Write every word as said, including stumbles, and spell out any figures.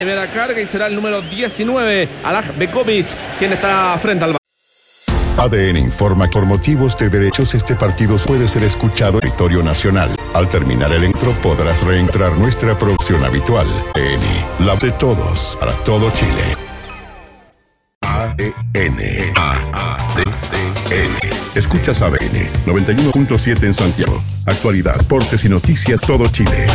Primera carga y será el número diecinueve, Alaj Bekovic, quien está frente al... A D N informa que por motivos de derechos este partido puede ser escuchado en territorio nacional. Al terminar el intro podrás reentrar nuestra producción habitual. A D N, la de todos, para todo Chile. A D N, A A D D N. Escuchas A D N, noventa y uno punto siete en Santiago. Actualidad, deportes y noticias todo Chile.